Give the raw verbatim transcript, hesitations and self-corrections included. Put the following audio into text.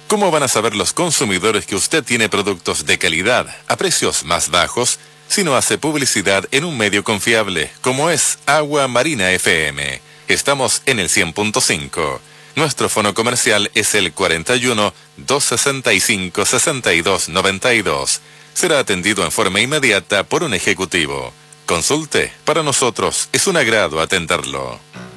¿Cómo van a saber los consumidores que usted tiene productos de calidad a precios más bajos si no hace publicidad en un medio confiable como es Agua Marina F M? Estamos en el cien punto cinco. Nuestro fono comercial es el cuarenta y uno, doscientos sesenta y cinco, sesenta y dos noventa y dos. Será atendido en forma inmediata por un ejecutivo. Consulte, para nosotros es un agrado atenderlo.